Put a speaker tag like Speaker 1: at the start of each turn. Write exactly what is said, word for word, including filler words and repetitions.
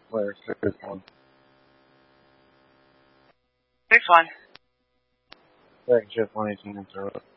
Speaker 1: Where? Six one.
Speaker 2: Six one.
Speaker 1: Second shift one eighteen interrupt.